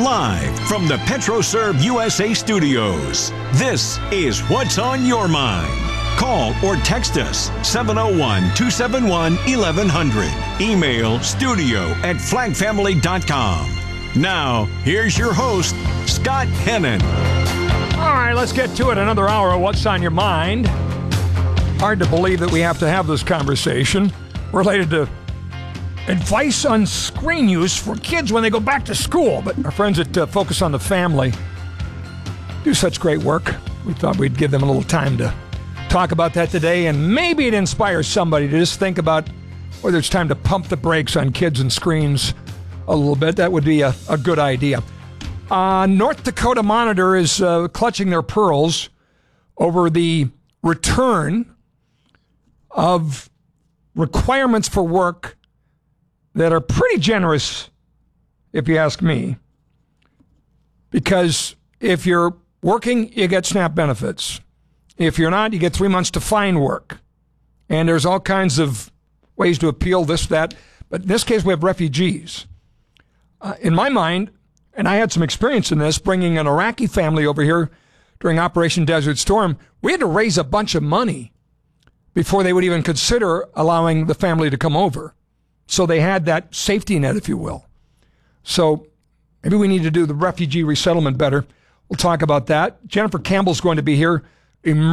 Live from the PetroServe USA studios, this is What's on Your Mind. Call or text us 701-271-1100. Email studio@flagfamily.com. Now, here's your host, Scott Hennon. All right, let's get to it. Another hour of What's on Your Mind. Hard to believe that we have to have this conversation related to advice on screen use for kids when they go back to school. But our friends at Focus on the Family do such great work. We thought we'd give them a little time to talk about that today, and maybe it inspires somebody to just think about whether it's time to pump the brakes on kids and screens a little bit. That would be a good idea. North Dakota Monitor is clutching their pearls over the return of requirements for work that are pretty generous, if you ask me. Because if you're working, you get SNAP benefits. If you're not, you get 3 months to find work. And there's all kinds of ways to appeal this, that. But in this case, we have refugees. In my mind, and I had some experience in this, bringing an Iraqi family over here during Operation Desert Storm, we had to raise a bunch of money before they would even consider allowing the family to come over. So they had that safety net, if you will. So maybe we need to do the refugee resettlement better. We'll talk about that. Jennifer Campbell's going to be here